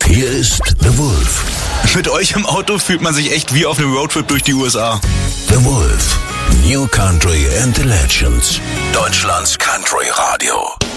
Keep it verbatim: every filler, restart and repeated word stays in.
Hier ist The Wolf. Mit euch im Auto fühlt man sich echt wie auf einem Roadtrip durch die U S A. The Wolf. New Country and the Legends. Deutschlands Country Radio.